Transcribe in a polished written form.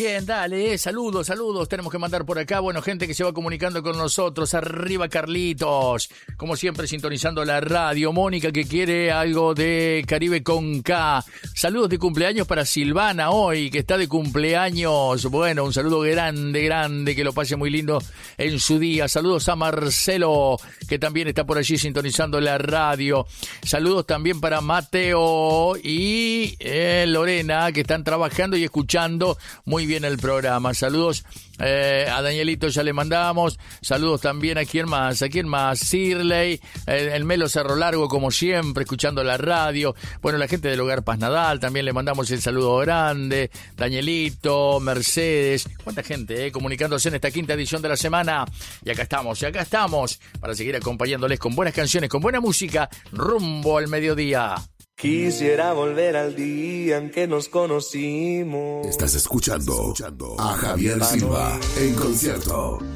Bien, dale, saludos. Tenemos que mandar por acá. Bueno, gente que se va comunicando con nosotros. Arriba, Carlitos. Como siempre, sintonizando la radio. Mónica, que quiere algo de Caribe con K. Saludos de cumpleaños para Silvana hoy, que está de cumpleaños. Bueno, un saludo grande, que lo pase muy lindo en su día. Saludos a Marcelo, que también está por allí sintonizando la radio. Saludos también para Mateo y Lorena, que están trabajando y escuchando muy bien el programa. Saludos a Danielito, ya le mandamos. Saludos también a quién más, Sirley, el Melo Cerro Largo, como siempre, escuchando la radio. Bueno, la gente del Hogar Paz Nadal, también le mandamos el saludo grande. Danielito, Mercedes, cuánta gente comunicándose en esta quinta edición de la semana. Y acá estamos para seguir acompañándoles con buenas canciones, con buena música, rumbo al mediodía. Quisiera volver al día en que nos conocimos. Estás escuchando a Javier Silva en concierto.